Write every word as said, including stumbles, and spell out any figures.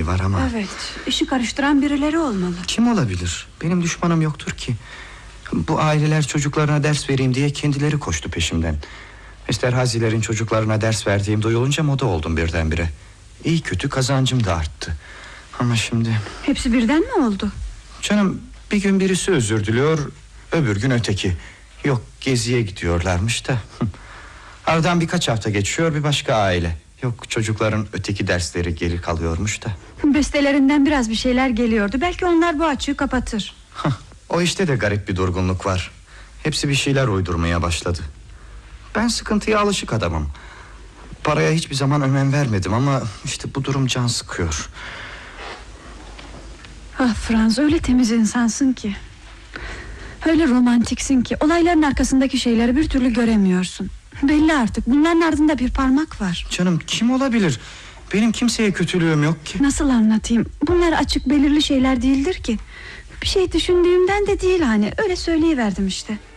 var ama... Evet, işi karıştıran birileri olmalı. Kim olabilir? Benim düşmanım yoktur ki. Bu aileler çocuklarına ders vereyim diye kendileri koştu peşimden. Esterhazilerin çocuklarına ders verdiğim duyulunca moda oldum birdenbire. İyi kötü kazancım da arttı. Ama şimdi... Hepsi birden mi oldu? Canım, bir gün birisi özür diliyor, öbür gün öteki. Yok, geziye gidiyorlarmış da. Aradan birkaç hafta geçiyor, bir başka aile. Yok, çocukların öteki dersleri geri kalıyormuş da. Bestelerinden biraz bir şeyler geliyordu. Belki onlar bu açığı kapatır. Hah, o işte de garip bir durgunluk var. Hepsi bir şeyler uydurmaya başladı. Ben sıkıntıya alışık adamım. Paraya hiçbir zaman önem vermedim ama işte bu durum can sıkıyor. Ah Franz, öyle temiz insansın ki, öyle romantiksin ki olayların arkasındaki şeyleri bir türlü göremiyorsun. Belli artık, bunların ardında bir parmak var. Canım, kim olabilir? Benim kimseye kötülüğüm yok ki. Nasıl anlatayım? Bunlar açık belirli şeyler değildir ki. Bir şey düşündüğümden de değil hani, öyle söyleyiverdim işte.